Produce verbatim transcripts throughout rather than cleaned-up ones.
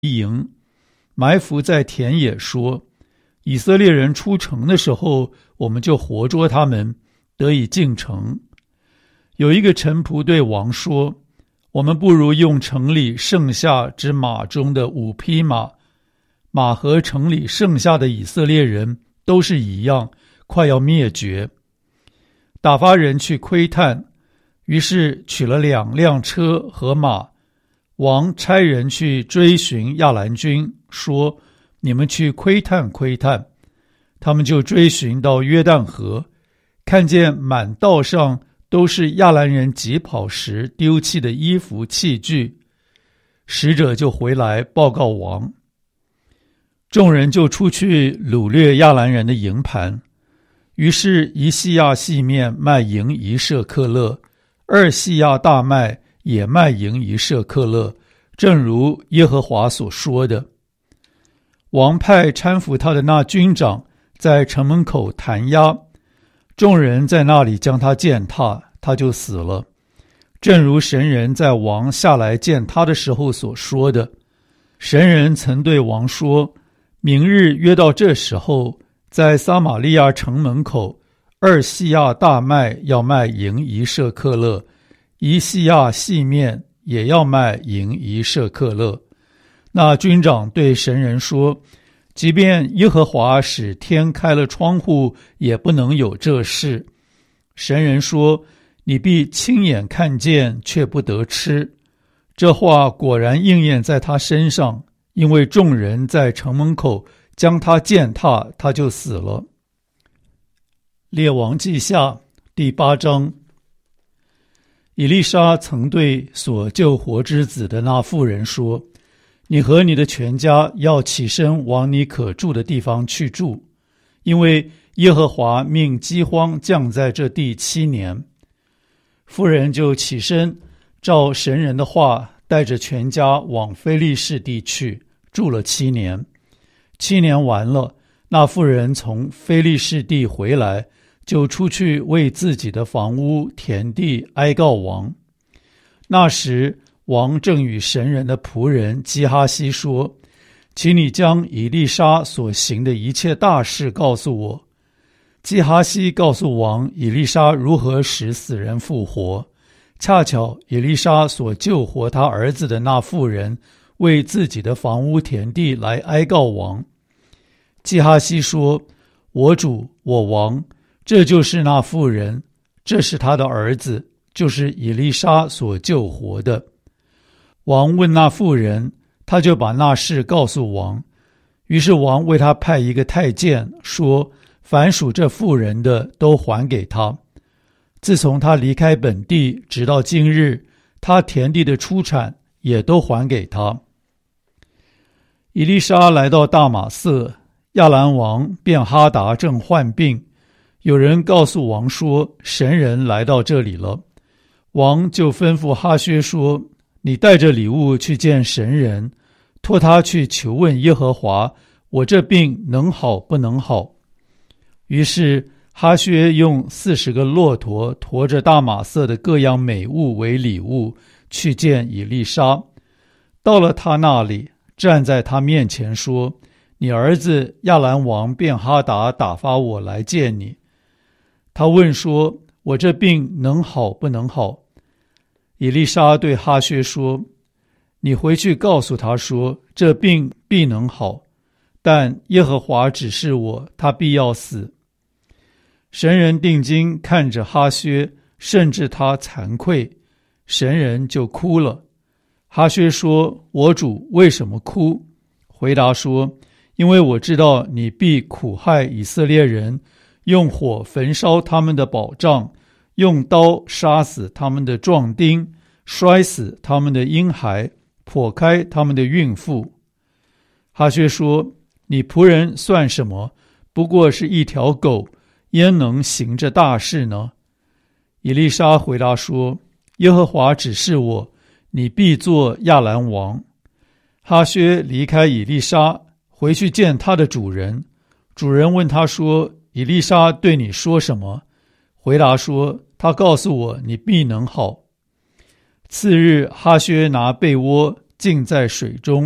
营，埋伏在田野，说：以色列人出城的时候，我们就活捉他们，得以进城。有一个臣仆对王说：我们不如用城里剩下之马中的五匹马，马和城里剩下的以色列人都是一样，快要灭绝。打发人去窥探，于是取了两辆车和马。王差人去追寻亚兰军，说：你们去窥探窥探。他们就追寻到约旦河，看见满道上都是亚兰人疾跑时丢弃的衣服器具。使者就回来报告王。众人就出去掳掠亚兰人的营盘。于是一细亚细面卖银一舍克勒，二细亚大麦也卖银一舍克勒，正如耶和华所说的。王派搀扶他的那军长在城门口弹压，众人在那里将他践踏，他就死了。正如神人在王下来见他的时候所说的。神人曾对王说：明日约到这时候，在撒玛利亚城门口，二细亚大麦要卖银一舍克勒，一细亚细面也要卖银一舍克勒。那军长对神人说：即便耶和华使天开了窗户，也不能有这事。神人说：你必亲眼看见，却不得吃。这话果然应验在他身上，因为众人在城门口将他践踏，他就死了。列王记下第八章。以利沙曾对所救活之子的那妇人说：你和你的全家要起身往你可住的地方去住，因为耶和华命饥荒降在这地七年。妇人就起身，照神人的话，带着全家往非利士地去，住了七年。七年完了，那妇人从非利士地回来，就出去为自己的房屋田地哀告王。那时王正与神人的仆人基哈西说：请你将以利沙所行的一切大事告诉我。基哈西告诉王以利沙如何使死人复活，恰巧以利沙所救活他儿子的那妇人为自己的房屋田地来哀告王。基哈西说：我主我王，这就是那妇人，这是他的儿子，就是以利沙所救活的。王问那妇人，他就把那事告诉王。于是王为他派一个太监，说：凡属这妇人的都还给他。自从他离开本地直到今日，他田地的出产也都还给他。以利沙来到大马色，亚兰王便哈达正患病，有人告诉王说：神人来到这里了。王就吩咐哈薛说：你带着礼物去见神人，托他去求问耶和华，我这病能好不能好。于是哈薛用四十个骆驼驮着大马色的各样美物为礼物，去见以利沙。到了他那里，站在他面前说：你儿子亚兰王便哈达打发我来见你。他问说：我这病能好不能好？以利沙对哈薛说：你回去告诉他说，这病必能好，但耶和华指示我，他必要死。神人定睛看着哈薛，甚至他惭愧，神人就哭了。哈薛说：我主为什么哭？回答说：因为我知道你必苦害以色列人，用火焚烧他们的宝藏，用刀杀死他们的壮丁，摔死他们的婴孩，剖开他们的孕妇。哈薛说：你仆人算什么？不过是一条狗，焉能行这大事呢？以利沙回答说：耶和华指示我，你必做亚兰王。哈薛离开以利沙，回去见他的主人。主人问他说：以利沙对你说什么？回答说：他告诉我，你必能好。次日，哈薛拿被窝浸在水中，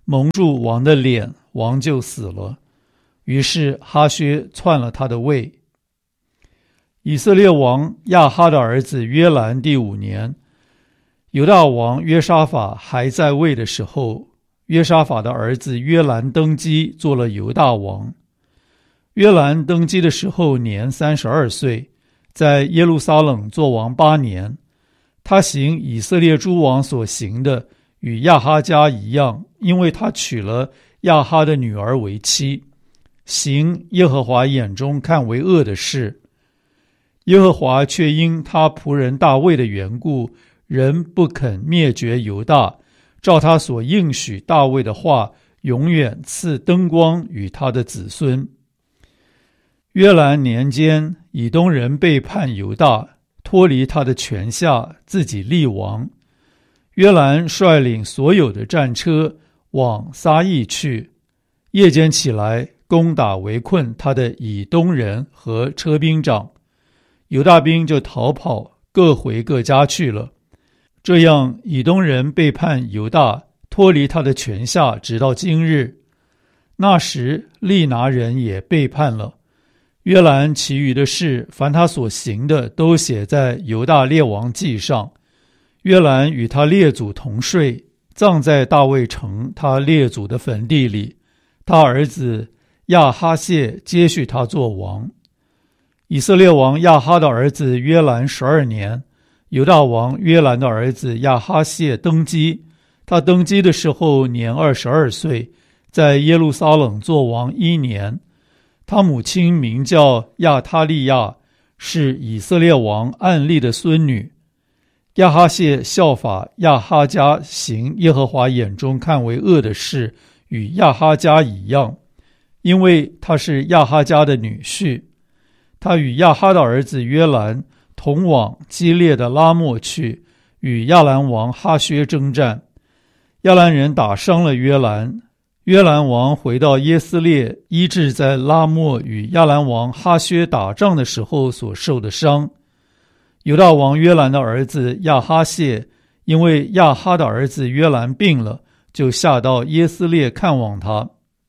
蒙住王的脸，王就死了。于是哈薛篡了他的位。以色列王亚哈的儿子约兰第五年，犹大王约沙法还在位的时候，约沙法的儿子约兰登基做了犹大王。约兰登基的时候年三十二岁，在耶路撒冷做王八年。他行以色列诸王所行的，与亚哈家一样，因为他娶了亚哈的女儿为妻，行耶和华眼中看为恶的事。耶和华却因他仆人大卫的缘故，仍不肯灭绝犹大，照他所应许大卫的话，永远赐灯光与他的子孙。约兰年间，以东人背叛犹大，脱离他的权下，自己立王。约兰率领所有的战车往撒益去，夜间起来攻打围困他的以东人和车兵长，犹大兵就逃跑，各回各家去了。这样以东人背叛犹大，脱离他的权下，直到今日。那时利拿人也背叛了。约兰其余的事，凡他所行的，都写在犹大列王记上。约兰与他列祖同睡，葬在大卫城他列祖的坟地里。他儿子亚哈谢接续他做王。以色列王亚哈的儿子约兰十二年，犹大王约兰的儿子亚哈谢登基。他登基的时候年二十二岁，在耶路撒冷做王一年。他母亲名叫亚他利亚，是以色列王暗利的孙女。亚哈谢效法亚哈家，行耶和华眼中看为恶的事，与亚哈家一样，因为他是亚哈家的女婿。他与亚哈的儿子约兰同往基列的拉末去，与亚兰王哈薛征战。亚兰人打伤了约兰，约兰王回到耶斯列，医治在拉末与亚兰王哈薛打仗的时候所受的伤。犹大王约兰的儿子亚哈谢，因为亚哈的儿子约兰病了，就下到耶斯列看望他。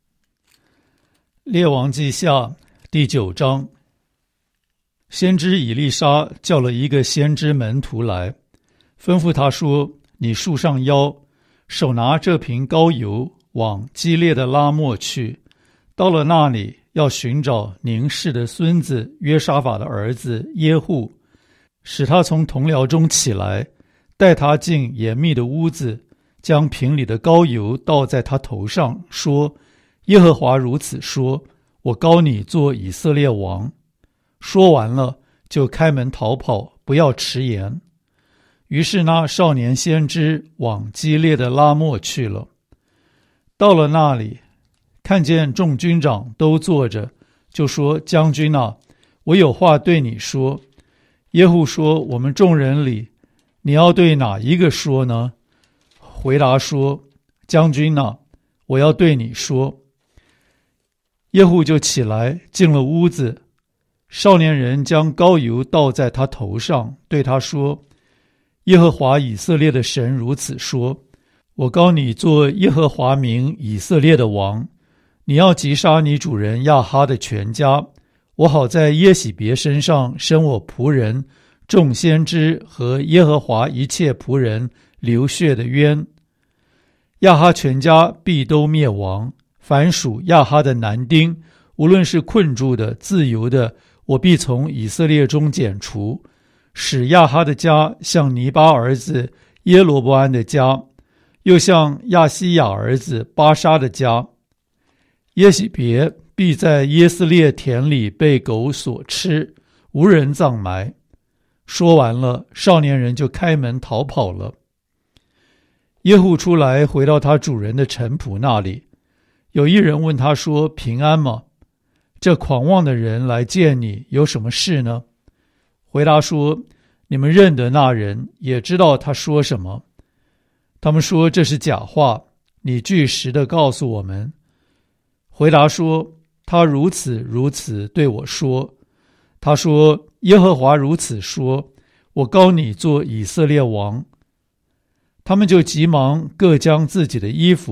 列王记下第九章。先知以利沙叫了一个先知门徒来，吩咐他说：你束上腰，手拿这瓶膏油，往基列的拉末去。到了那里，要寻找宁氏的孙子约沙法的儿子耶户，使他从同僚中起来，带他进严密的屋子，将瓶里的膏油倒在他头上，说：耶和华如此说，我膏你做以色列王。说完了，就开门逃跑，不要迟延。于是那少年先知往基列的拉末去了。到了那里，看见众军长都坐着，就说：将军啊，我有话对你说。耶户说：我们众人里，你要对哪一个说呢？回答说：将军啊，我要对你说。耶户就起来进了屋子，少年人将膏油倒在他头上，对他说：耶和华以色列的神如此说，我膏你做耶和华名以色列的王，你要击杀你主人亚哈的全家，我好在耶洗别身上生我仆人众先知和耶和华一切仆人流血的冤。亚哈全家必都灭亡，凡属亚哈的男丁，无论是困住的自由的，我必从以色列中剪除，使亚哈的家像尼巴儿子耶罗波安的家，又像亚西亚儿子巴沙的家。耶洗别必在耶斯列田里被狗所吃，无人葬埋。说完了，少年人就开门逃跑了。耶户出来，回到他主人的臣仆那里。有一人问他说：平安吗？这狂妄的人来见你，有什么事呢？回答说：你们认得那人，也知道他说什么。他们说这是假话，你据实的告诉我们。回答说：他如此如此对我说。他说：耶和华如此说，我膏你做以色列王。他们就急忙各将自己的衣服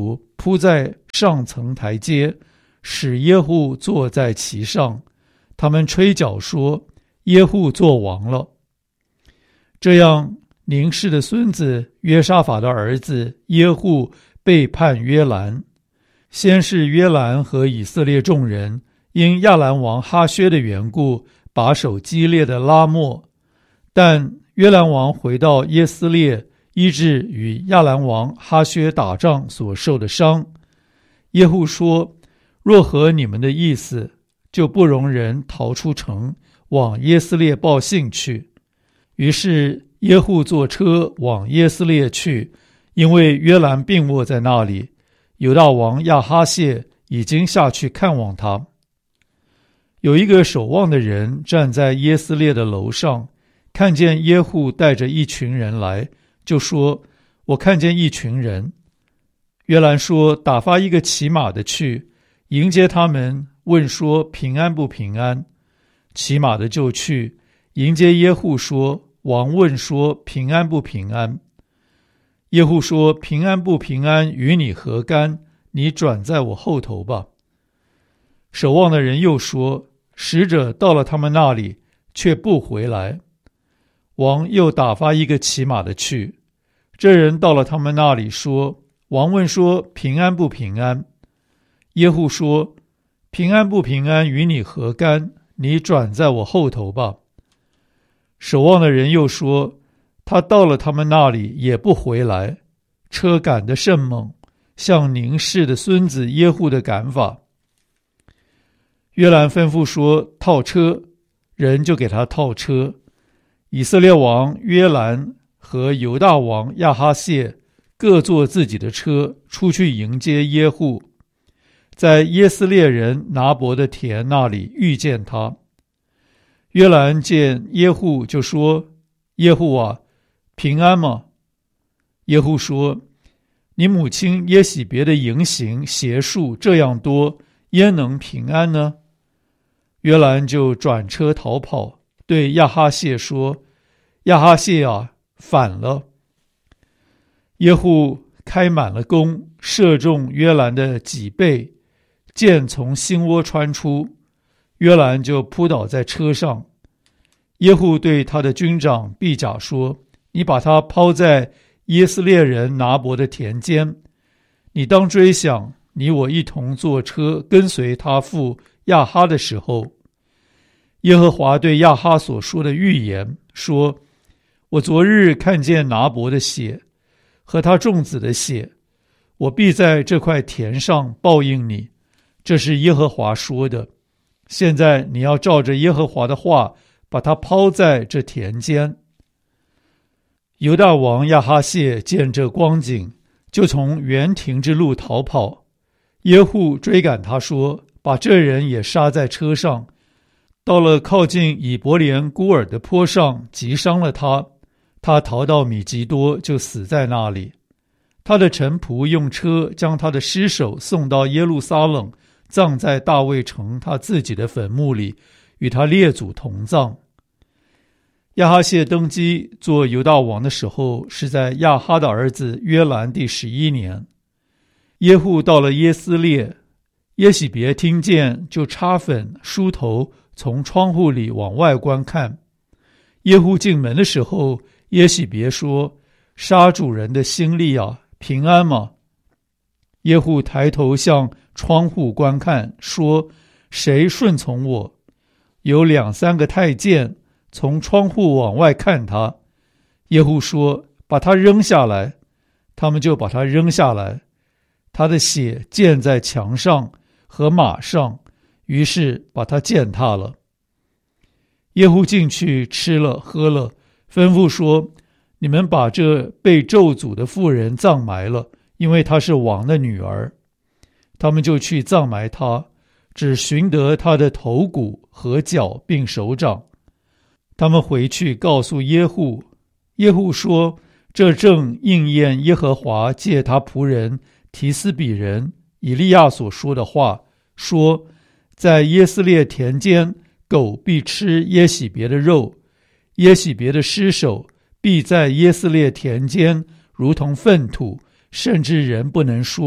铺在上层台阶，使耶户坐在其上。他们吹角说，耶户作王了。这样，宁示的孙子约沙法的儿子耶户背叛约兰。先是约兰和以色列众人因亚兰王哈薛的缘故，把守基列的拉末，但约兰王回到耶斯列，医治与亚兰王哈薛打仗所受的伤。耶户说，若合你们的意思，就不容人逃出城，往耶斯列报信去。于是耶户坐车往耶斯列去，因为约兰病卧在那里，犹大王亚哈谢已经下去看望他。有一个守望的人站在耶斯列的楼上，看见耶户带着一群人来，就说，我看见一群人。约兰说，打发一个骑马的去迎接他们，问说平安不平安。骑马的就去迎接耶户，说，王问说平安不平安。耶户说，平安不平安与你何干？你转在我后头吧。守望的人又说，使者到了他们那里，却不回来。王又打发一个骑马的去，这人到了他们那里，说，王问说平安不平安？耶户说，平安不平安与你何干？你转在我后头吧。守望的人又说，他到了他们那里也不回来，车赶得甚猛，像宁示的孙子耶户的赶法。约兰吩咐说，套车，人就给他套车。以色列王约兰和犹大王亚哈谢各坐自己的车，出去迎接耶户，在耶斯列人拿伯的田那里遇见他。约兰见耶户就说，耶户啊，平安吗？耶户说，你母亲耶洗别的淫行邪术这样多，焉能平安呢？约兰就转车逃跑，对亚哈谢说，亚哈谢啊，反了。耶户开满了弓，射中约兰的脊背，箭从心窝穿出，约兰就扑倒在车上。耶户对他的军长毕甲说，你把他抛在耶斯列人拿伯的田间，你当追想你我一同坐车跟随他父亚哈的时候，耶和华对亚哈所说的预言说，我昨日看见拿伯的血和他众子的血，我必在这块田上报应你，这是耶和华说的。现在你要照着耶和华的话，把他抛在这田间。犹大王亚哈谢见这光景，就从园亭之路逃跑。耶户追赶他说，把这人也杀在车上，到了靠近以伯莲孤尔的坡上，击伤了他。他逃到米吉多，就死在那里。他的臣仆用车将他的尸首送到耶路撒冷，葬在大卫城他自己的坟墓里，与他列祖同葬。亚哈谢登基做犹大王的时候，是在亚哈的儿子约兰第十一年。耶户到了耶斯列，耶洗别听见，就擦粉梳头，从窗户里往外观看。耶户进门的时候，耶洗别说，杀主人的心力啊，平安吗？耶户抬头向窗户观看，说，谁顺从我？有两三个太监从窗户往外看他。耶户说，把他扔下来。他们就把他扔下来，他的血溅在墙上和马上，于是把他践踏了。耶户进去吃了喝了，吩咐说，你们把这被咒诅的妇人葬埋了，因为她是王的女儿。他们就去葬埋她，只寻得她的头骨和脚并手掌。他们回去告诉耶户，耶户说，这正应验耶和华借他仆人提斯比人以利亚所说的话，说，在耶斯列田间，狗必吃耶洗别的肉，耶洗别的尸首必在耶斯列田间如同粪土，甚至人不能说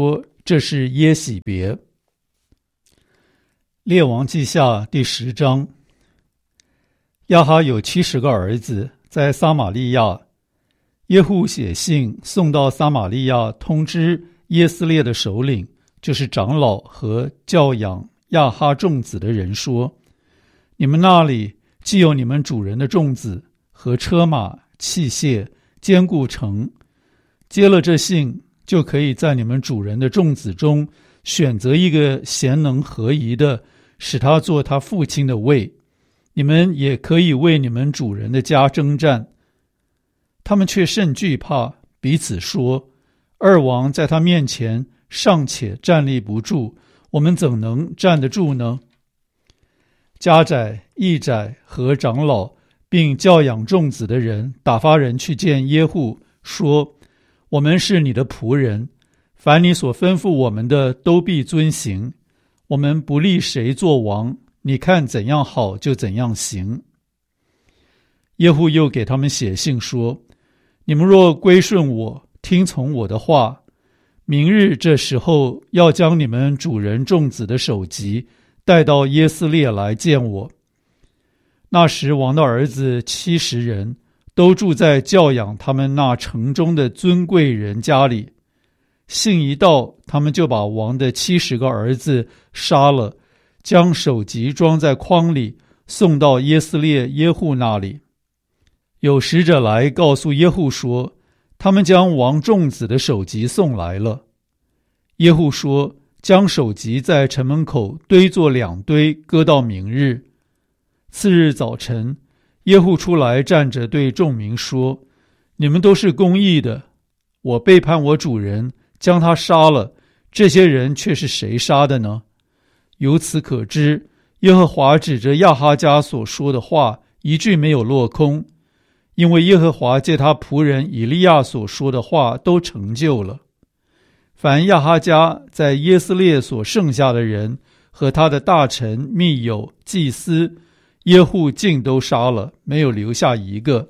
这是耶洗别。列王记下第十章。亚哈有七十个儿子，在撒玛利亚。耶户写信送到撒玛利亚，通知耶斯列的首领，就是长老和教养亚哈众子的人说：你们那里既有你们主人的众子和车马器械，坚固城，接了这信，就可以在你们主人的众子中选择一个贤能合宜的，使他做他父亲的位。你们也可以为你们主人的家征战。他们却甚惧怕，彼此说：二王在他面前尚且站立不住，我们怎能站得住呢？家宰、役宰和长老并教养众子的人打发人去见耶户，说：我们是你的仆人，凡你所吩咐我们的都必遵行，我们不立谁做王，你看怎样好就怎样行。耶户又给他们写信说：你们若归顺我，听从我的话，明日这时候要将你们主人众子的首级带到耶斯列来见我。那时王的儿子七十人，都住在教养他们那城中的尊贵人家里。信一到，他们就把王的七十个儿子杀了，将首级装在筐里，送到耶斯列耶户那里。有使者来告诉耶户说，他们将王众子的首级送来了。耶户说，将首级在城门口堆作两堆，搁到明日。次日早晨，耶户出来站着对众民说：你们都是公义的，我背叛我主人，将他杀了，这些人却是谁杀的呢？由此可知，耶和华指着亚哈家所说的话一句没有落空，因为耶和华借他仆人以利亚所说的话都成就了。凡亚哈家在耶斯列所剩下的人和他的大臣、密友、祭司，耶户尽都杀了，没有留下一个。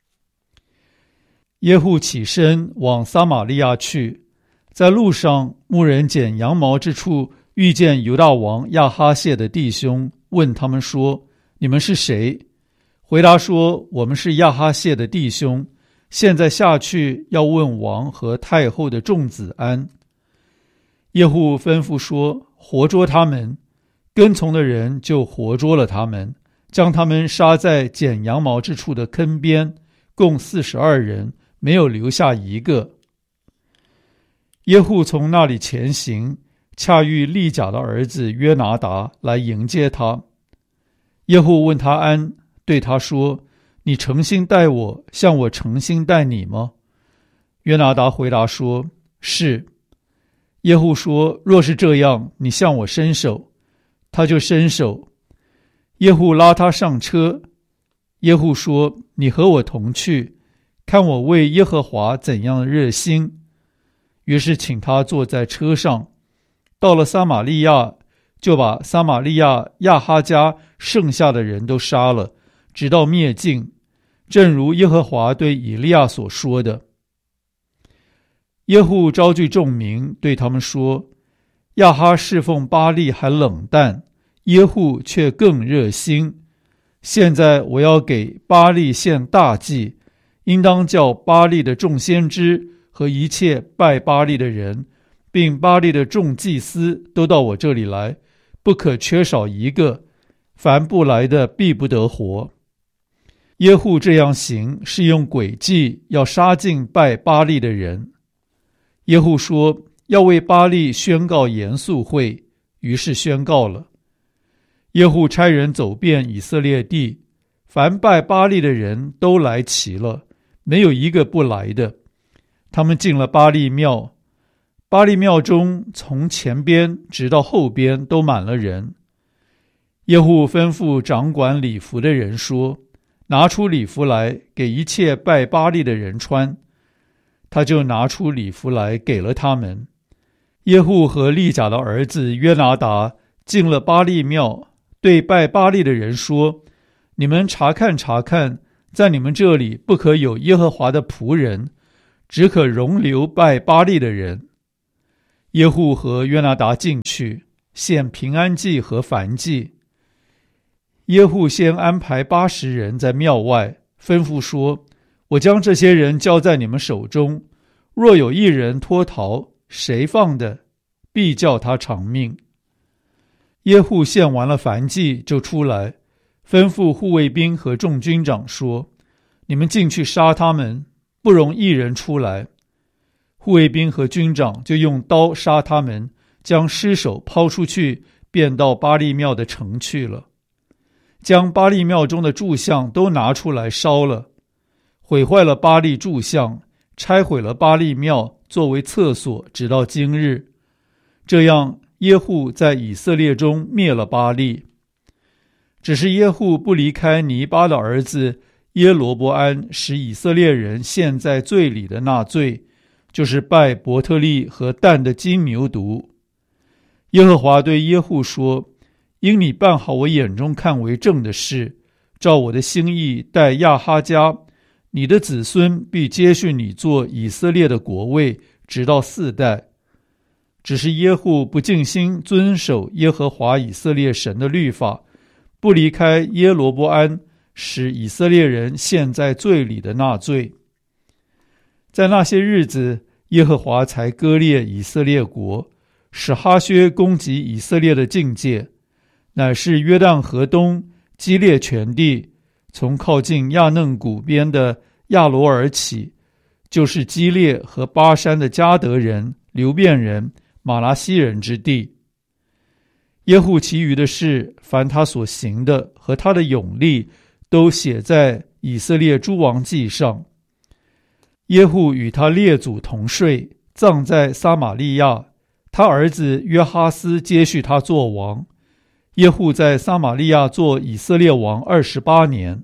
耶户起身往撒玛利亚去，在路上，牧人剪羊毛之处遇见犹大王亚哈谢的弟兄，问他们说：你们是谁？回答说：我们是亚哈谢的弟兄，现在下去要问王和太后的众子安。耶户吩咐说：活捉他们。跟从的人就活捉了他们，将他们杀在剪羊毛之处的坑边，共四十二人，没有留下一个。耶户从那里前行，恰遇利甲的儿子约拿达来迎接他。耶户问他安，对他说：你诚心待我，像我诚心待你吗？约拿达回答说：是。耶户说：若是这样，你向我伸手。他就伸手。耶户拉他上车。耶户说：你和我同去，看我为耶和华怎样热心。于是请他坐在车上。到了撒玛利亚，就把撒玛利亚亚哈家剩下的人都杀了，直到灭尽，正如耶和华对以利亚所说的。耶户招聚众民，对他们说：亚哈侍奉巴力还冷淡，耶户却更热心。现在我要给巴力献大祭，应当叫巴力的众先知和一切拜巴力的人，并巴力的众祭司都到我这里来，不可缺少一个，凡不来的必不得活。耶户这样行，是用诡计要杀尽拜巴力的人。耶户说：要为巴力宣告严肃会，于是宣告了。耶户差人走遍以色列地，凡拜巴力的人都来齐了，没有一个不来的。他们进了巴力庙，巴力庙中从前边直到后边都满了人。耶户吩咐掌管礼服的人说：拿出礼服来，给一切拜巴力的人穿。他就拿出礼服来，给了他们。耶户和利甲的儿子约拿达进了巴力庙，对拜巴力的人说：你们查看查看，在你们这里不可有耶和华的仆人，只可容留拜巴力的人。 耶户和约拿达进去，献平安祭和燔祭。耶户先安排八十人在庙外，吩咐说：我将这些人交在你们手中，若有一人脱逃，谁放的，必叫他偿命。耶户献完了燔祭，就出来，吩咐护卫兵和众军长说：你们进去杀他们，不容一人出来。护卫兵和军长就用刀杀他们，将尸首抛出去，便到巴力庙的城去了，将巴力庙中的柱像都拿出来烧了，毁坏了巴力柱像，拆毁了巴力庙作为厕所，直到今日。这样耶户在以色列中灭了巴力。只是耶户不离开尼巴的儿子耶罗波安使以色列人陷在罪里的那罪，就是拜伯特利和但的金牛犊。耶和华对耶户说：因你办好我眼中看为正的事，照我的心意待亚哈家，你的子孙必接续你做以色列的国位，直到四代。只是耶户不尽心遵守耶和华以色列神的律法，不离开耶罗波安使以色列人陷在罪里的那罪。在那些日子，耶和华才割裂以色列国，使哈薛攻击以色列的境界，乃是约旦河东基列全地，从靠近亚嫩谷边的亚罗尔起，就是基列和巴山的迦得人、流便人、马拉西人之地。耶户其余的事，凡他所行的和他的勇力，都写在以色列诸王记上。耶户与他列祖同睡，葬在撒玛利亚，他儿子约哈斯接续他做王。耶户在撒玛利亚做以色列王二十八年。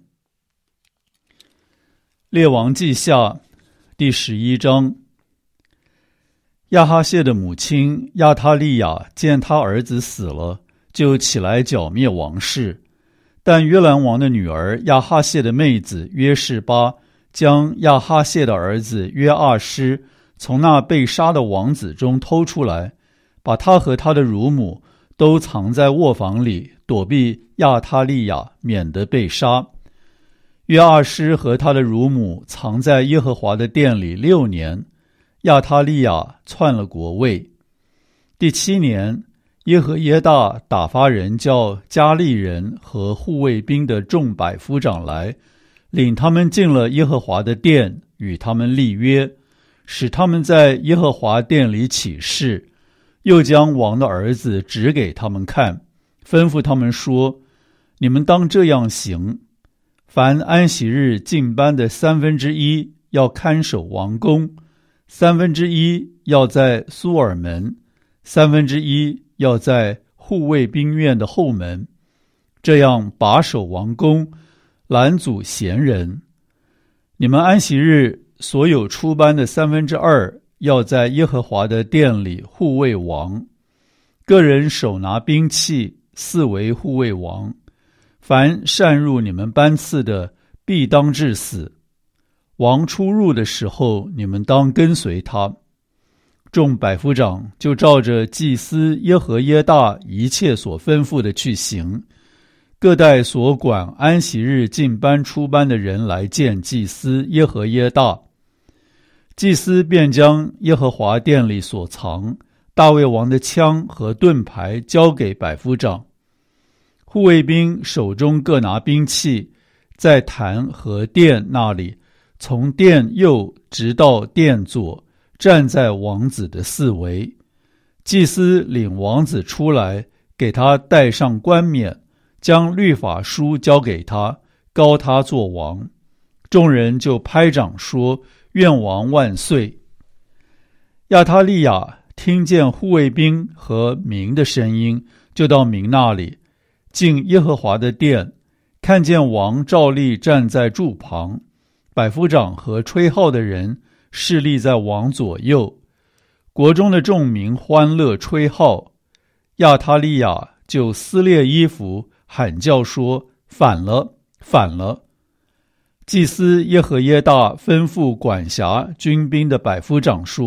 列王记下第十一章。亚哈谢的母亲亚他利亚见他儿子死了，就起来剿灭王室。但约兰王的女儿亚哈谢的妹子约示巴将亚哈谢的儿子约阿施从那被杀的王子中偷出来，把他和他的乳母都藏在卧房里，躲避亚他利亚，免得被杀。约阿施和他的乳母藏在耶和华的殿里六年，亚他利亚篡了国位。第七年，耶和耶大打发人叫加利人和护卫兵的众百夫长来，领他们进了耶和华的殿，与他们立约，使他们在耶和华殿里起誓，又将王的儿子指给他们看，吩咐他们说：你们当这样行，凡安息日进班的三分之一要看守王宫，三分之一要在苏尔门，三分之一要在护卫兵院的后门，这样把守王宫，拦阻闲人。你们安息日所有出班的三分之二要在耶和华的殿里护卫王，个人手拿兵器，四围护卫王。凡擅入你们班次的，必当致死。王出入的时候，你们当跟随他。众百夫长就照着祭司耶和耶大一切所吩咐的去行，各带所管安息日进班出班的人来见祭司耶和耶大。祭司便将耶和华殿里所藏大卫王的枪和盾牌交给百夫长。护卫兵手中各拿兵器，在坛和殿那里，从殿右直到殿左，站在王子的四围。祭司领王子出来，给他戴上冠冕，将律法书交给他，膏他做王。众人就拍掌说：愿王万岁！亚他利亚听见护卫兵和民的声音，就到民那里，进耶和华的殿，看见王照例站在柱旁，百夫长和吹号的人侍立在王左右，国中的众民欢乐吹号。亚他利亚就撕裂衣服，喊叫说：反了，反了！祭司耶和耶大吩咐管辖军兵的百夫长说：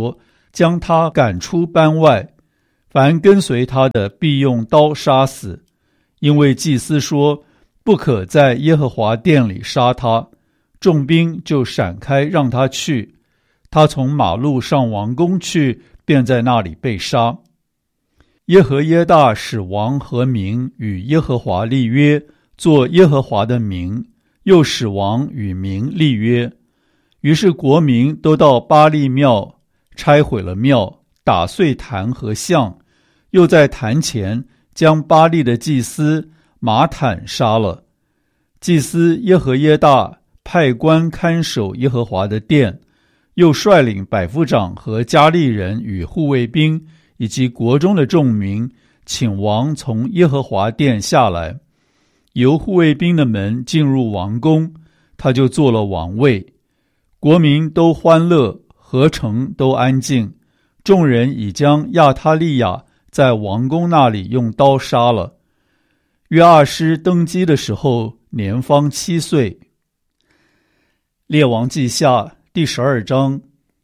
将他赶出班外，凡跟随他的必用刀杀死，因为祭司说不可在耶和华殿里杀他，众兵就闪开让他去，他从马路上王宫去，便在那里被杀。耶和耶大使王和民与耶和华立约，做耶和华的名，又使王与民立约。于是国民都到巴力庙，拆毁了庙，打碎坛和像，又在坛前将巴力的祭司马坦杀了。祭司耶和耶大派官看守耶和华的殿，又率领百夫长和加利人与护卫兵以及国中的众民，请王从耶和华殿下来，由护卫兵的门进入王宫，他就做了王位。国民都欢乐，合城都安静。众人已将亚他利亚在王宫那里用刀杀了。约阿施登基的时候，年方七岁。列王记下第十二章。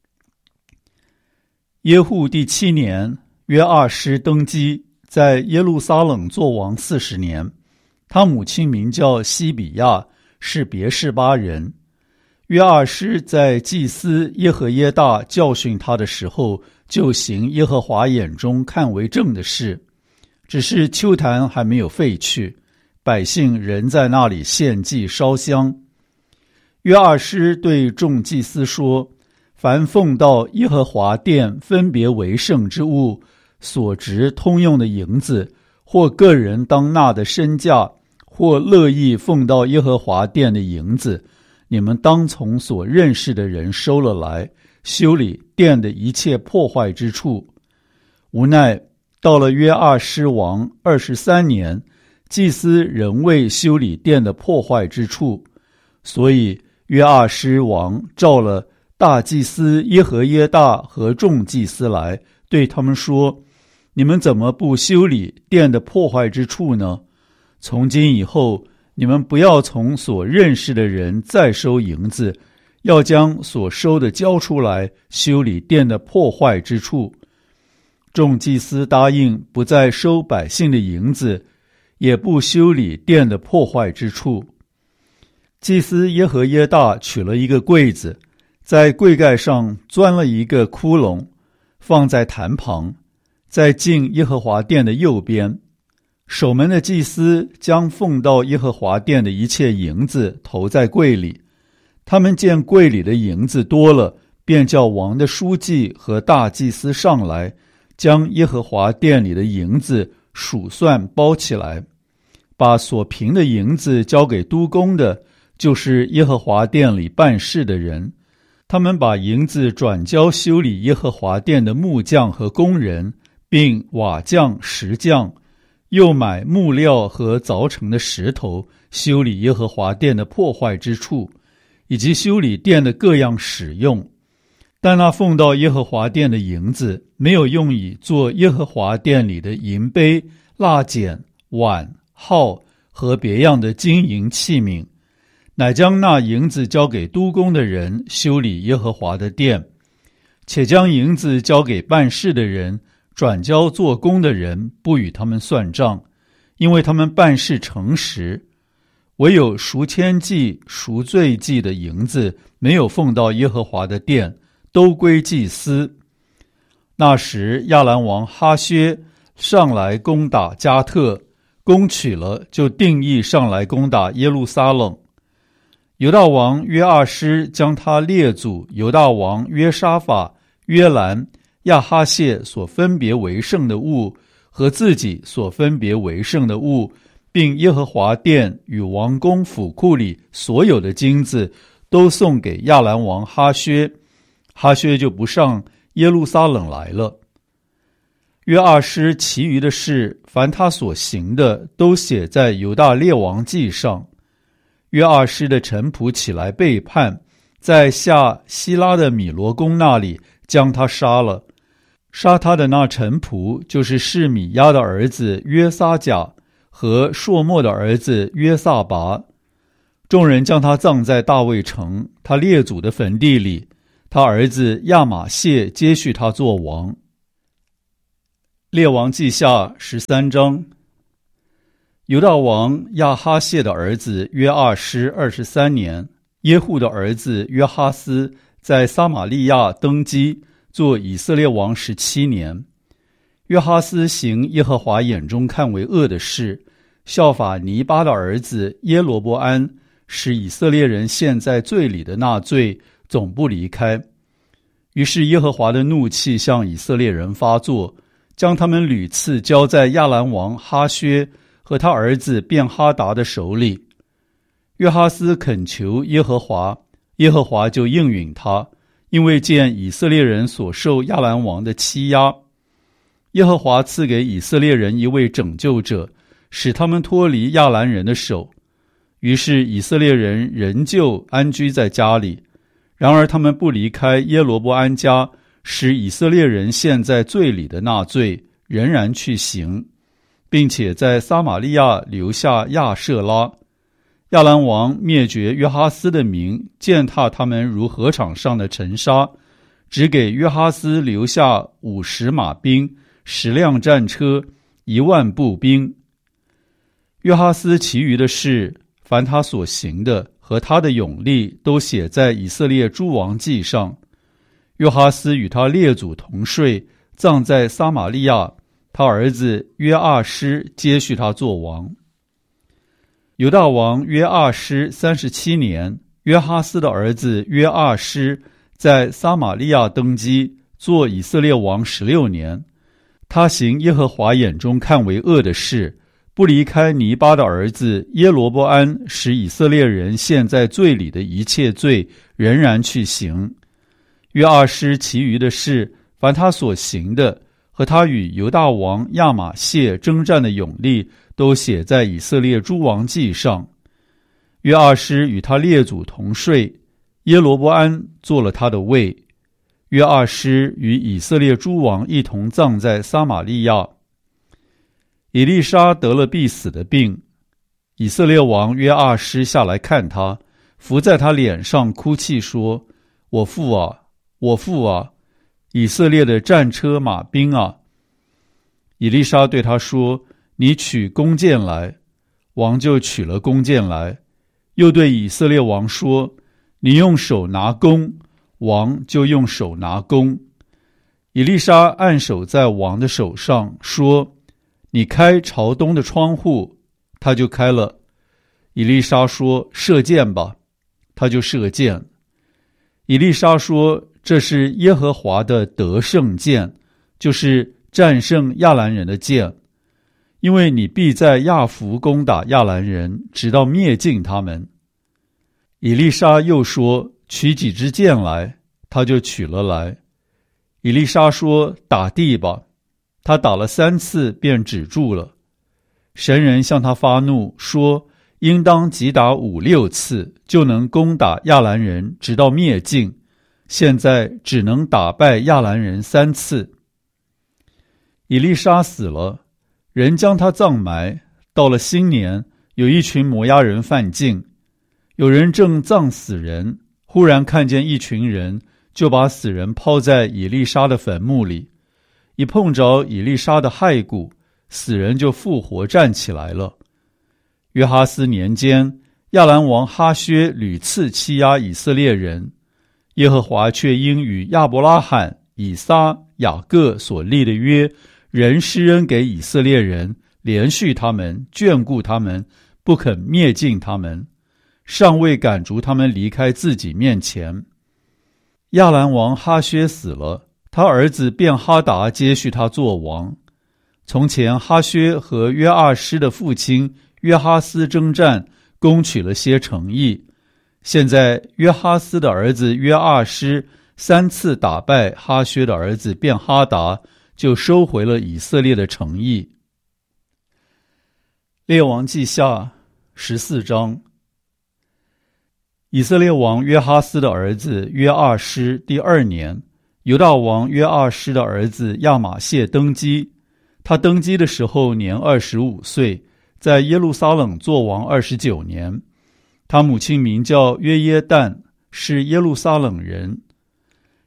耶户第七年，约阿施登基，在耶路撒冷作王四十年。他母亲名叫西比亚，是别是巴人。约阿施在祭司耶和耶大教训他的时候，就行耶和华眼中看为正的事，只是丘坛还没有废去，百姓仍在那里献祭烧香。约阿施对众祭司说，凡奉到耶和华殿分别为圣之物，所值通用的银子，或个人当纳的身价，或乐意奉到耶和华殿的银子，你们当从所认识的人收了来，修理殿的一切破坏之处。无奈到了约阿施王二十三年，祭司仍未修理殿的破坏之处，所以约阿施王召了大祭司耶和耶大和众祭司来，对他们说，你们怎么不修理殿的破坏之处呢？从今以后，你们不要从所认识的人再收银子，要将所收的交出来，修理殿的破坏之处。众祭司答应不再收百姓的银子，也不修理殿的破坏之处。祭司耶和耶大取了一个柜子，在柜盖上钻了一个窟窿，放在坛旁，在进耶和华殿的右边。守门的祭司将奉到耶和华殿的一切银子投在柜里，他们见柜里的银子多了，便叫王的书记和大祭司上来，将耶和华殿里的银子数算包起来，把所凭的银子交给督工的，就是耶和华殿里办事的人。他们把银子转交修理耶和华殿的木匠和工人，并瓦匠、石匠，又买木料和凿成的石头，修理耶和华殿的破坏之处，以及修理殿的各样使用。但那奉到耶和华殿的银子，没有用以做耶和华殿里的银杯、蜡剪、碗、号和别样的金银器皿，乃将那银子交给督工的人修理耶和华的殿，且将银子交给办事的人，转交做工的人，不与他们算账，因为他们办事诚实。唯有赎愆祭、赎罪祭的银子没有奉到耶和华的殿，都归祭司。那时亚兰王哈薛上来攻打加特，攻取了，就定义上来攻打耶路撒冷。犹大王约阿施将他列祖犹大王约沙法、约兰、亚哈谢所分别为圣的物和自己所分别为圣的物，并耶和华殿与王宫府库里所有的金子，都送给亚兰王哈薛。哈薛就不上耶路撒冷来了。约阿施其余的事，凡他所行的，都写在犹大列王记上。约阿施的臣仆起来背叛，在下希拉的米罗宫那里将他杀了。杀他的那臣仆就是示米亚的儿子约撒甲和朔漠的儿子约撒拔。众人将他葬在大卫城他列祖的坟地里， 他儿子亚玛谢接续他做王。列王记下十三章。犹大王亚哈谢的儿子约阿施二十三年，耶户的儿子约哈斯在撒玛利亚登基，做以色列王十七年。约哈斯行耶和华眼中看为恶的事，效法尼巴的儿子耶罗波安，使以色列人陷在罪里的那罪总不离开。于是耶和华的怒气向以色列人发作，将他们屡次交在亚兰王哈薛和他儿子便哈达的手里。约哈斯恳求耶和华，耶和华就应允他，因为见以色列人所受亚兰王的欺压。耶和华赐给以色列人一位拯救者，使他们脱离亚兰人的手。于是以色列人仍旧安居在家里，然而他们不离开耶罗波安家，使以色列人陷在罪里的那罪仍然去行，并且在撒玛利亚留下亚舍拉。亚兰王灭绝约哈斯的民，践踏他们如禾场上的尘沙，只给约哈斯留下五十马兵、十辆战车、一万步兵。约哈斯其余的事，凡他所行的和他的勇力，都写在以色列诸王记上。约哈斯与他列祖同睡，葬在撒玛利亚，他儿子约阿施接续他做王。犹大王约阿施三十七年，约哈斯的儿子约阿施在撒玛利亚登基，做以色列王十六年。他行耶和华眼中看为恶的事，不离开尼巴的儿子耶罗波安使以色列人陷在罪里的一切罪，仍然去行。约阿施其余的事，凡他所行的和他与犹大王亚玛谢征战的勇力，都写在以色列诸王记上。约阿施与他列祖同睡，耶罗波安做了他的位。约阿施与以色列诸王一同葬在撒玛利亚。以利沙得了必死的病，以色列王约阿施下来看他，伏在他脸上哭泣说：我父啊，我父啊，以色列的战车马兵啊！以利沙对他说：你取弓箭来。王就取了弓箭来，又对以色列王说：你用手拿弓。王就用手拿弓。以利沙按手在王的手上，说：你开朝东的窗户。他就开了。以利沙说：射箭吧。他就射箭。以利沙说：这是耶和华的得胜箭，就是战胜亚兰人的箭，因为你必在亚弗攻打亚兰人，直到灭尽他们。以利沙又说：取几支箭来。他就取了来。以利沙说：打地吧。他打了三次便止住了。神人向他发怒，说：应当击打五六次，就能攻打亚兰人，直到灭尽。现在只能打败亚兰人三次。以利沙死了，人将他葬埋。到了新年，有一群摩押人犯境，有人正葬死人，忽然看见一群人，就把死人抛在以利沙的坟墓里。一碰着以利沙的骸骨，死人就复活站起来了。约哈斯年间，亚兰王哈薛屡次欺压以色列人，耶和华却因与亚伯拉罕、以撒、雅各所立的约，仍施恩给以色列人，连续他们，眷顾他们，不肯灭尽他们，尚未赶逐他们离开自己面前。亚兰王哈薛死了，他儿子便哈达接续他做王。从前哈薛和约阿施的父亲约哈斯征战，攻取了些城邑。现在约哈斯的儿子约阿施三次打败哈薛的儿子便哈达，就收回了以色列的城邑。列王记下十四章。以色列王约哈斯的儿子约阿施第二年，犹大王约阿施的儿子亚玛谢登基。他登基的时候年二十五岁，在耶路撒冷做王二十九年。他母亲名叫约耶旦，是耶路撒冷人。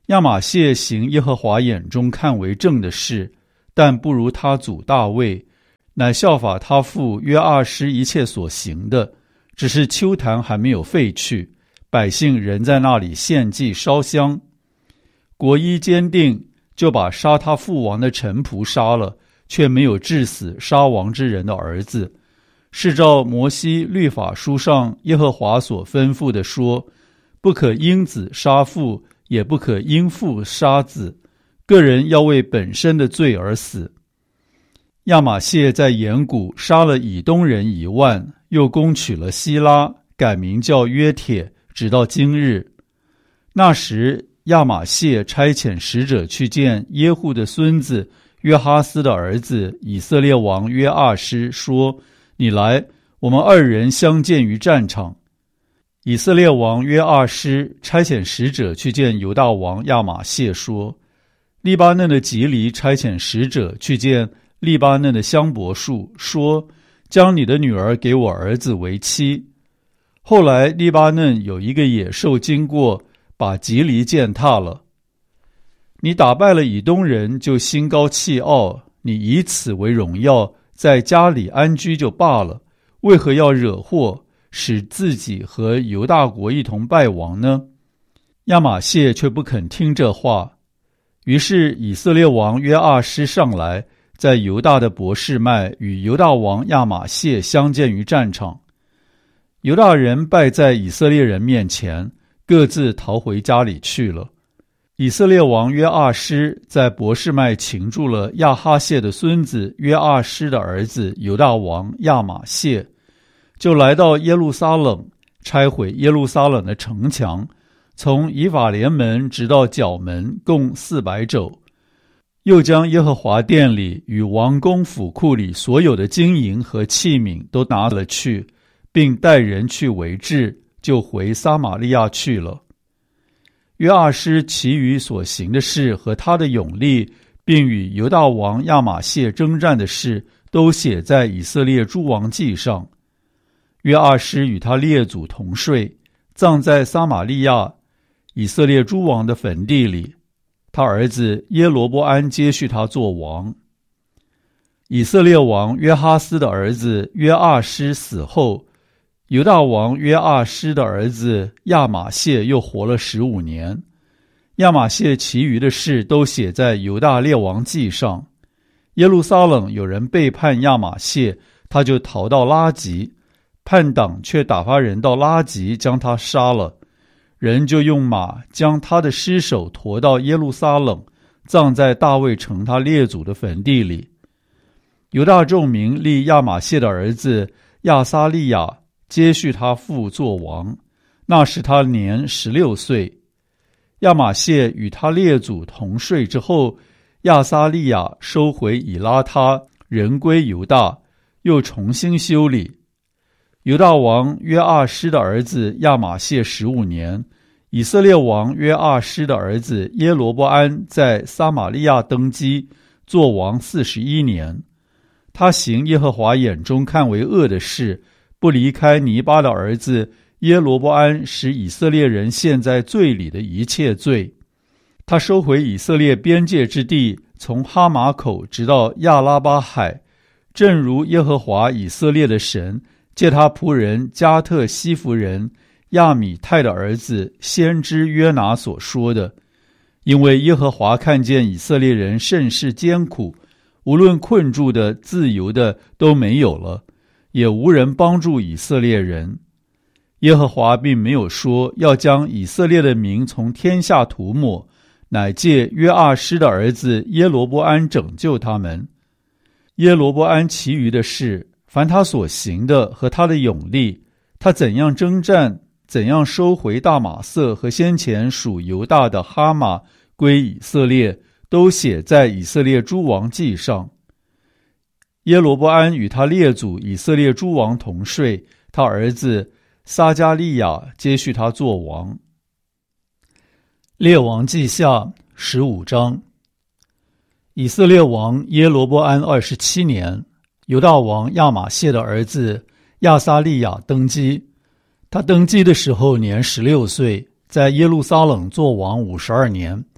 亚玛谢行耶和华眼中看为正的事，但不如他祖大卫，乃效法他父约阿施一切所行的，只是丘坛还没有废去，百姓仍在那里献祭烧香。国一坚定，就把杀他父王的臣仆杀了，却没有治死杀王之人的儿子，是照摩西律法书上耶和华所吩咐的说，不可因子杀父，也不可因父杀子，个人要为本身的罪而死。亚玛谢在延谷杀了以东人一万，又攻取了希拉，改名叫约帖，直到今日。那时亚玛谢差遣使者去见耶户的孙子约哈斯的儿子以色列王约阿施，说，你来，我们二人相见于战场。以色列王约阿施差遣使者去见犹大王亚玛谢，说，利巴嫩的吉黎差遣使者去见利巴嫩的香柏树，说，将你的女儿给我儿子为妻。后来利巴嫩有一个野兽经过，把吉黎践踏了。你打败了以东人，就心高气傲，你以此为荣耀，在家里安居就罢了，为何要惹祸，使自己和犹大国一同败亡呢？亚玛谢却不肯听这话。于是以色列王约阿施上来，在犹大的伯示麦与犹大王亚玛谢相见于战场。犹大人败在以色列人面前，各自逃回家里去了。以色列王约阿施在伯示麦擒住了亚哈谢的孙子约阿施的儿子犹大王亚玛谢，就来到耶路撒冷，拆毁耶路撒冷的城墙，从以法莲门直到角门，共四百肘。又将耶和华殿里与王宫府库里所有的金银和器皿都拿了去，并带人去为质，就回撒玛利亚去了。约阿施其余所行的事和他的勇力，并与犹大王亚玛谢征战的事，都写在以色列诸王记上。约阿施与他列祖同睡，葬在撒玛利亚以色列诸王的坟地里。他儿子耶罗波安接续他做王。以色列王约哈斯的儿子约阿施死后，犹大王约阿施的儿子亚玛谢又活了十五年。亚玛谢其余的事都写在犹大列王记上。耶路撒冷有人背叛亚玛谢，他就逃到拉吉，叛党却打发人到拉吉将他杀了。人就用马将他的尸首驮到耶路撒冷，葬在大卫城他列祖的坟地里。犹大众民立亚玛谢的儿子亚撒利亚接续他父做王，那时他年十六岁。亚玛谢与他列祖同睡之后，亚撒利亚收回以拉他，人归犹大，又重新修理。犹大王约阿施的儿子亚玛谢十五年，以色列王约阿施的儿子耶罗波安在撒玛利亚登基，做王四十一年。他行耶和华眼中看为恶的事，不离开尼巴的儿子耶罗波安使以色列人陷在罪里的一切罪。他收回以色列边界之地，从哈马口直到亚拉巴海，正如耶和华以色列的神借他仆人加特西弗人亚米泰的儿子先知约拿所说的。因为耶和华看见以色列人甚是艰苦，无论困住的自由的都没有了，也无人帮助以色列人。耶和华并没有说要将以色列的名从天下涂抹，乃借约阿施的儿子耶罗波安拯救他们。耶罗波安其余的事，凡他所行的和他的勇力，他怎样征战，怎样收回大马色和先前属犹大的哈马归以色列，都写在以色列诸王记上。耶罗波安与他列祖以色列诸王同睡，他儿子撒迦利亚接续他做王。列王记下十五章。以色列王耶罗波安二十七年，犹大王亚玛谢的儿子亚撒利亚登基。他登基的时候年十六岁，在耶路撒冷做王五十二年，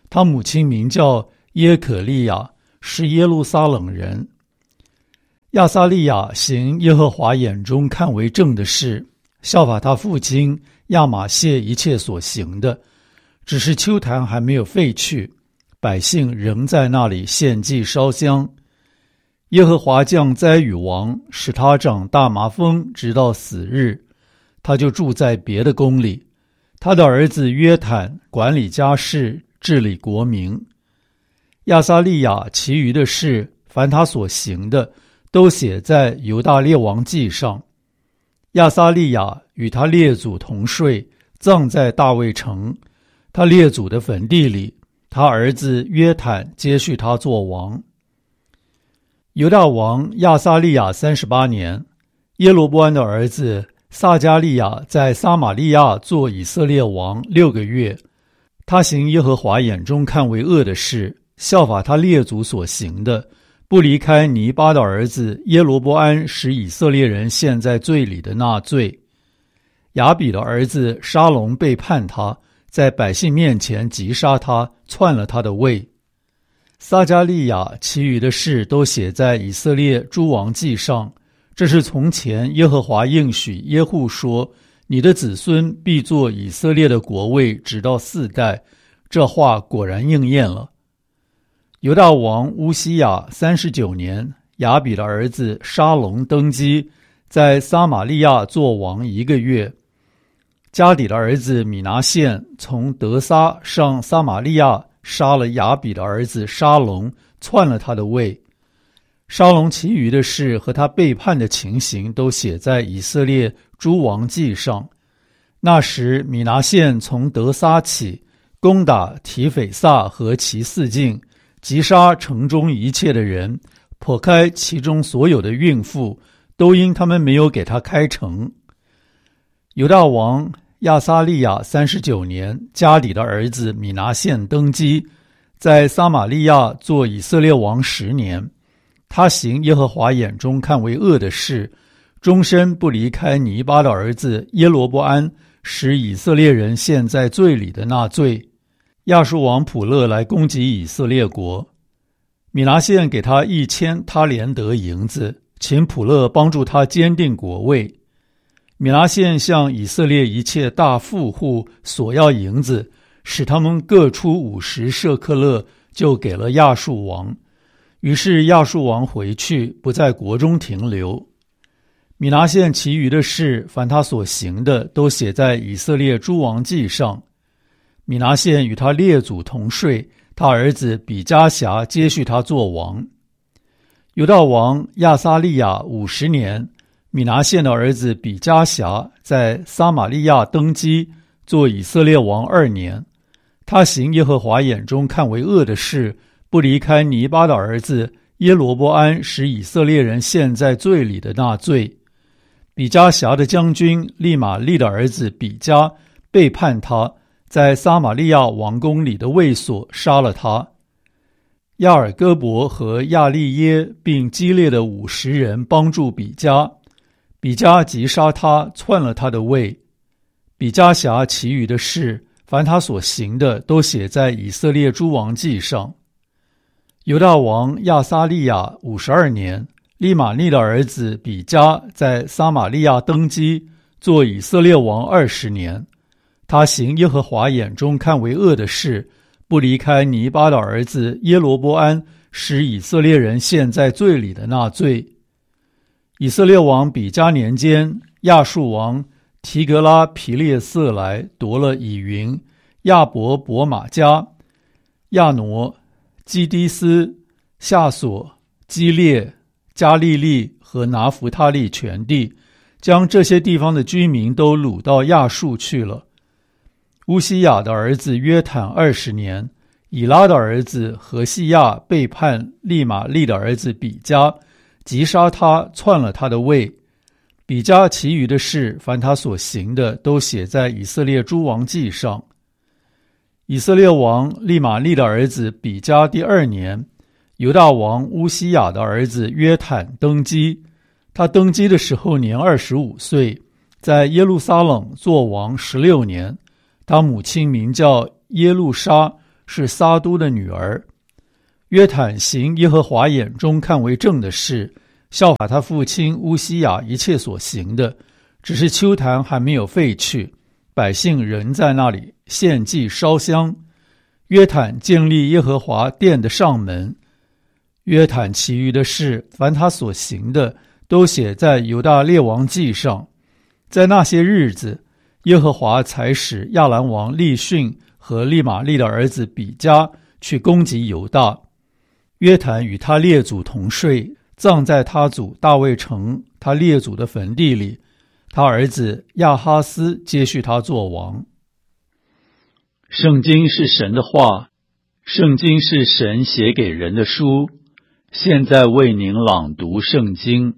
他母亲名叫耶可利亚，是耶路撒冷人。亚撒利亚行耶和华眼中看为正的事，效法他父亲亚玛谢一切所行的，只是丘坛还没有废去，百姓仍在那里献祭烧香。耶和华降灾与王，使他长大麻风，直到死日，他就住在别的宫里。他的儿子约坦管理家事，治理国民。亚撒利亚其余的事，凡他所行的，都写在犹大列王记上。亚撒利亚与他列祖同睡，葬在大卫城，他列祖的坟地里。他儿子约坦接续他做王。犹大王亚撒利亚三十八年，耶罗波安的儿子撒迦利亚在撒玛利亚做以色列王六个月。他行耶和华眼中看为恶的事，效法他列祖所行的，不离开尼巴的儿子耶罗波安使以色列人陷在罪里的那罪。亚比的儿子沙龙背叛他，在百姓面前击杀他，篡了他的位。撒迦利亚其余的事都写在以色列诸王记上。这是从前耶和华应许耶户说，你的子孙必作以色列的国位，直到四代。这话果然应验了。犹大王乌西雅三十九年，亚比的儿子沙龙登基，在撒玛利亚做王一个月。加底的儿子米拿现从德撒上撒玛利亚，杀了亚比的儿子沙龙，篡了他的位。沙龙其余的事和他背叛的情形，都写在以色列诸王记上。那时米拿现从德撒起，攻打提斐萨和其四境，击杀城中一切的人，剖开其中所有的孕妇，都因他们没有给他开城。犹大王亚撒利亚三十九年，加底的儿子米拿现登基，在撒玛利亚做以色列王十年。他行耶和华眼中看为恶的事，终身不离开尼巴的儿子耶罗波安使以色列人陷在罪里的那罪。亚述王普勒来攻击以色列国，米拿现给他一千他连得银子，请普勒帮助他坚定国位。米拿现向以色列一切大富户索要银子，使他们各出五十舍克勒，就给了亚述王。于是亚述王回去，不在国中停留。米拿现其余的事，凡他所行的，都写在以色列诸王记上。米拿现与他列祖同睡，他儿子比加辖接续他做王。犹大王亚撒利亚五十年，米拿现的儿子比加辖在撒玛利亚登基，做以色列王二年。他行耶和华眼中看为恶的事，不离开尼巴的儿子耶罗波安使以色列人陷在罪里的那罪。比加辖的将军利玛利的儿子比加背叛他，在撒玛利亚王宫里的卫所杀了他。亚尔戈伯和亚利耶并基列的五十人帮助比加，比加击杀他，篡了他的位。比加辖其余的事，凡他所行的，都写在以色列诸王记上。犹大王亚撒利亚五十二年，利玛利的儿子比加在撒玛利亚登基，做以色列王二十年。他行耶和华眼中看为恶的事，不离开尼巴的儿子耶罗波安使以色列人陷在罪里的那罪。以色列王比加年间，亚述王提格拉皮列色来夺了以云、亚伯伯玛加、亚挪、基低斯、夏索、基列、加利利和拿弗他利全地，将这些地方的居民都掳到亚述去了。乌西雅的儿子约坦二十年，以拉的儿子何西亚背叛利玛利的儿子比加，击杀他，篡了他的位。比加其余的事，凡他所行的，都写在以色列诸王记上。以色列王利玛利的儿子比加第二年，犹大王乌西雅的儿子约坦登基。他登基的时候年二十五岁，在耶路撒冷做王十六年。他母亲名叫耶路沙， 是撒都的女儿。约坦行耶和华眼中看为正的事，效法他父亲乌西雅一切所行的，只是丘坛还没有废去，百姓仍在那里献祭烧香。约坦建立耶和华殿的上门。约坦其余的事，凡他所行的，都写在犹大列王记上。在那些日子，耶和华才使亚兰王利逊和利玛利的儿子比加去攻击犹大。约坦与他列祖同睡，葬在他祖大卫城他列祖的坟地里。他儿子亚哈斯接续他做王。圣经是神的话，圣经是神写给人的书。现在为您朗读圣经。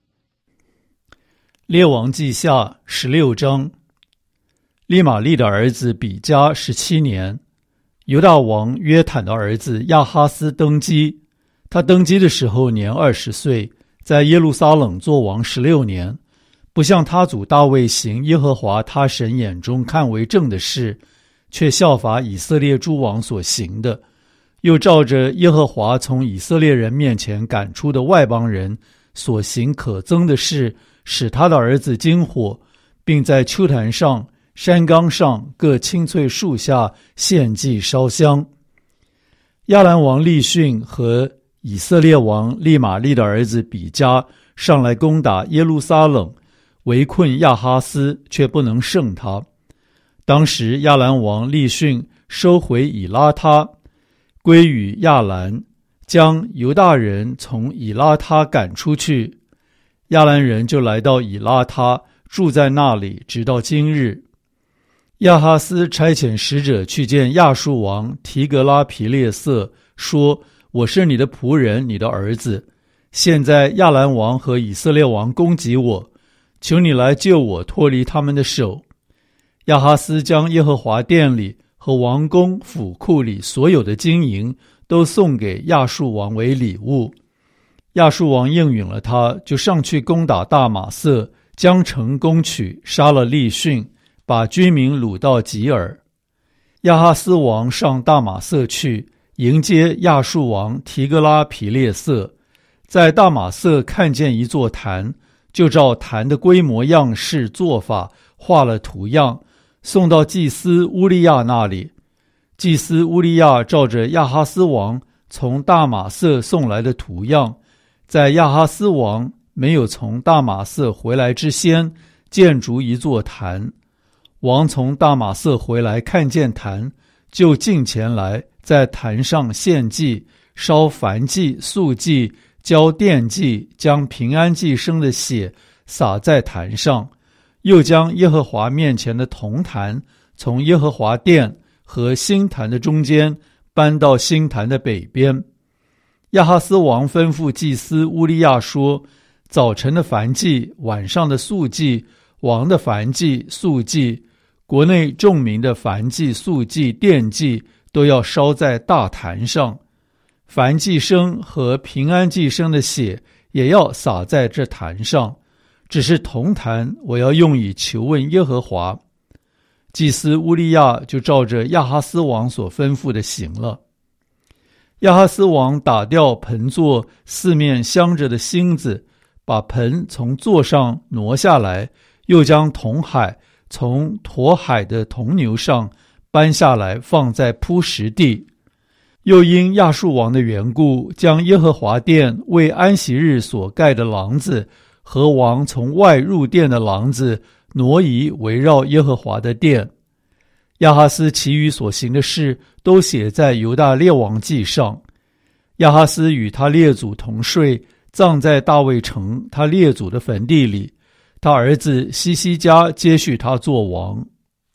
列王记下十六章。利玛利的儿子比加十七年，犹大王约坦的儿子亚哈斯登基。他登基的时候年二十岁，在耶路撒冷做王十六年，不像他祖大卫行耶和华他神眼中看为正的事，却效法以色列诸王所行的，又照着耶和华从以色列人面前赶出的外邦人所行可憎的事，使他的儿子经火，并在丘坛上、山冈上各青翠树下献祭烧香。亚兰王利逊和以色列王利玛利的儿子比加上来攻打耶路撒冷，围困亚哈斯，却不能胜他。当时亚兰王利逊收回以拉他，归于亚兰，将犹大人从以拉他赶出去。亚兰人就来到以拉他，住在那里，直到今日。亚哈斯差遣使者去见亚述王提格拉皮列色，说：我是你的仆人，你的儿子。现在亚兰王和以色列王攻击我，求你来救我脱离他们的手。亚哈斯将耶和华殿里和王宫府库里所有的金银都送给亚述王为礼物。亚述王应允了他，就上去攻打大马色，将城攻取，杀了利逊，把居民掳到吉尔。亚哈斯王上大马色去，迎接亚述王提格拉皮列色，在大马色看见一座坛，就照坛的规模样式做法画了图样，送到祭司乌利亚那里。祭司乌利亚照着亚哈斯王从大马色送来的图样，在亚哈斯王没有从大马色回来之先，建筑一座坛。王从大马色回来，看见坛，就近前来，在坛上献祭，烧燔祭、素祭，交奠祭，将平安祭生的血洒在坛上，又将耶和华面前的铜坛从耶和华殿和新坛的中间搬到新坛的北边。亚哈斯王吩咐祭司乌利亚说：早晨的燔祭、晚上的素祭、王的燔祭、素祭、国内众民的燔祭、素祭、奠祭都要烧在大坛上，燔祭生和平安祭生的血也要洒在这坛上，只是铜坛我要用以求问耶和华。祭司乌利亚就照着亚哈斯王所吩咐的行了。亚哈斯王打掉盆座四面镶着的星子，把盆从座上挪下来，又将铜海从驮海的铜牛上搬下来，放在铺石地。又因亚述王的缘故，将耶和华殿为安息日所盖的廊子和王从外入殿的廊子挪移，围绕耶和华的殿。亚哈斯其余所行的事都写在犹大列王记上。亚哈斯与他列祖同睡，葬在大卫城他列祖的坟地里。他儿子西西家接续他做王。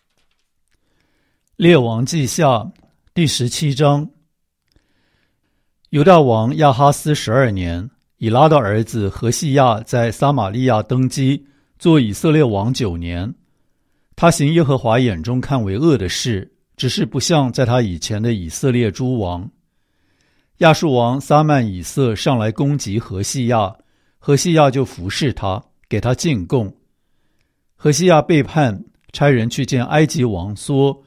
列王记下第十七章。犹大王亚哈斯十二年，以拉的儿子何西亚在撒玛利亚登基，做以色列王九年。他行耶和华眼中看为恶的事，只是不像在他以前的以色列诸王。亚述王撒曼以色上来攻击何西亚，何西亚就服侍他，给他进贡。何西亚背叛，差人去见埃及王说：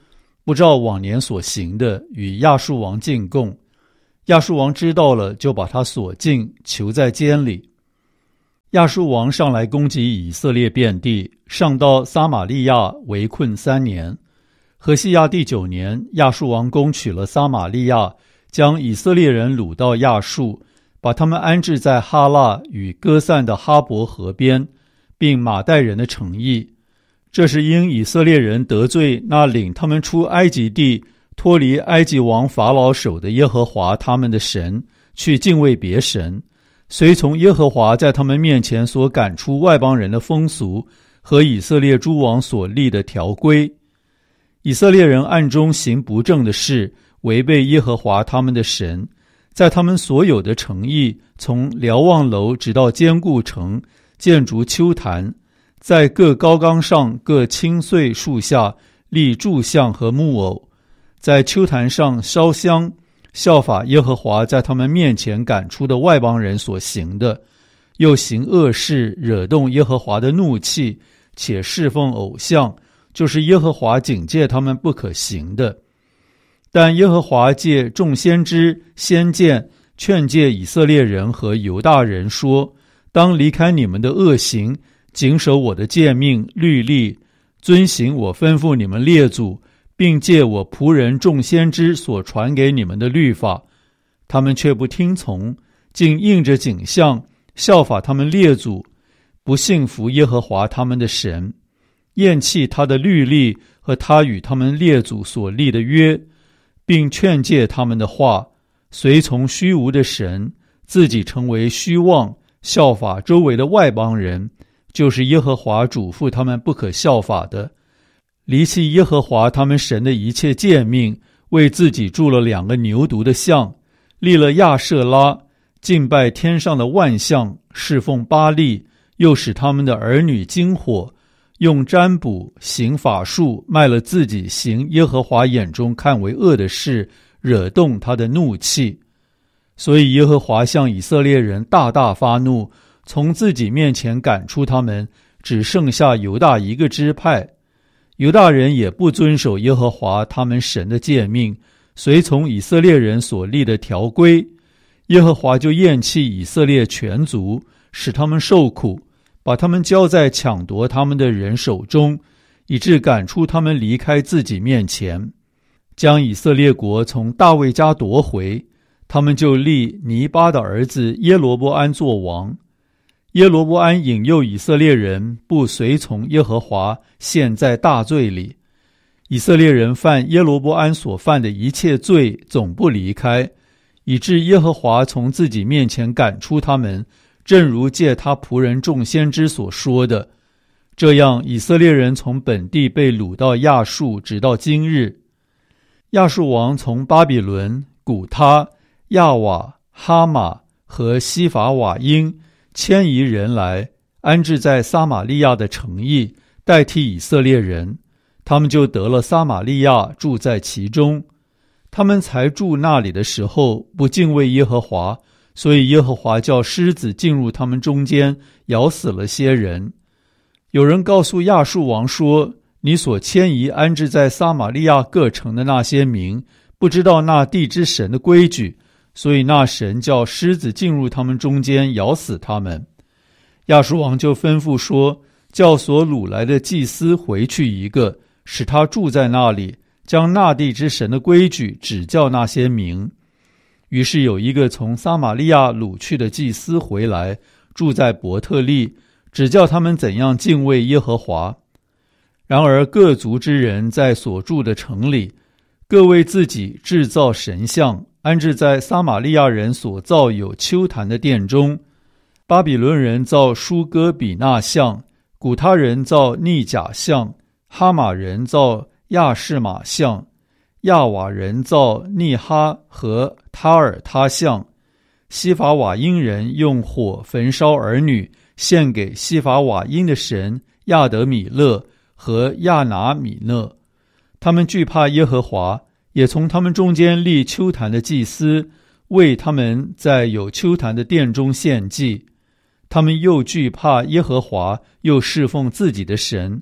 不照往年所行的，与亚述王进贡。亚述王知道了，就把他锁禁，囚在监里。亚述王上来攻击以色列遍地，上到撒玛利亚，围困三年。何西亚第九年，亚述王攻取了撒玛利亚，将以色列人掳到亚述，把他们安置在哈腊与歌散的哈伯河边，并马代人的城邑。这是因以色列人得罪那领他们出埃及地、脱离埃及王法老手的耶和华他们的神，去敬畏别神，随从耶和华在他们面前所赶出外邦人的风俗和以色列诸王所立的条规。以色列人暗中行不正的事，违背耶和华他们的神，在他们所有的城邑，从瞭望楼直到坚固城，建筑丘坛，在各高冈上各青穗树下立柱像和木偶，在丘坛上烧香，效法耶和华在他们面前赶出的外邦人所行的，又行恶事，惹动耶和华的怒气，且侍奉偶像，就是耶和华警戒他们不可行的。但耶和华借众先知先见劝诫以色列人和犹大人说，当离开你们的恶行，谨守我的诫命律例，遵行我吩咐你们列祖，并借我仆人众先知所传给你们的律法。他们却不听从，竟应着景象，效法他们列祖，不信服耶和华他们的神，厌弃他的律例和他与他们列祖所立的约，并劝诫他们的话，随从虚无的神，自己成为虚妄，效法周围的外邦人，就是耶和华嘱咐他们不可效法的，离弃耶和华他们神的一切诫命，为自己铸了两个牛犊的像，立了亚舍拉，敬拜天上的万象，侍奉巴力，又使他们的儿女经火，用占卜行法术，卖了自己行耶和华眼中看为恶的事，惹动他的怒气。所以耶和华向以色列人大大发怒，从自己面前赶出他们，只剩下犹大一个支派。犹大人也不遵守耶和华他们神的诫命，随从以色列人所立的条规。耶和华就厌弃以色列全族，使他们受苦，把他们交在抢夺他们的人手中，以致赶出他们离开自己面前，将以色列国从大卫家夺回。他们就立尼巴的儿子耶罗波安做王。耶罗波安引诱以色列人不随从耶和华，陷在大罪里。以色列人犯耶罗波安所犯的一切罪，总不离开，以致耶和华从自己面前赶出他们，正如借他仆人众先知所说的。这样以色列人从本地被掳到亚述，直到今日。亚述王从巴比伦、古他、亚瓦、哈马和西法瓦因迁移人来，安置在撒玛利亚的城邑，代替以色列人。他们就得了撒玛利亚，住在其中。他们才住那里的时候，不敬畏耶和华，所以耶和华叫狮子进入他们中间，咬死了些人。有人告诉亚述王说，你所迁移安置在撒玛利亚各城的那些民，不知道那地之神的规矩，所以那神叫狮子进入他们中间，咬死他们。亚述王就吩咐说，叫所掳来的祭司回去一个，使他住在那里，将那地之神的规矩指教那些民。于是有一个从撒玛利亚掳去的祭司回来，住在伯特利，指教他们怎样敬畏耶和华。然而各族之人在所住的城里，各为自己制造神像，安置在撒玛利亚人所造有丘坛的殿中。巴比伦人造舒哥比纳像，古他人造逆甲像，哈马人造亚士玛像，亚瓦人造逆哈和他尔他像。西法瓦因人用火焚烧儿女，献给西法瓦因的神亚德米勒和亚拿米勒。他们惧怕耶和华，也从他们中间立丘坛的祭司，为他们在有丘坛的殿中献祭。他们又惧怕耶和华，又侍奉自己的神，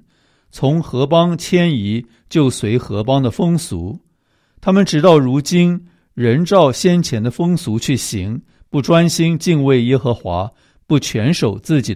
从何邦迁移，就随何邦的风俗。他们直到如今仍照先前的风俗去行，不专心敬畏耶和华，不全守自己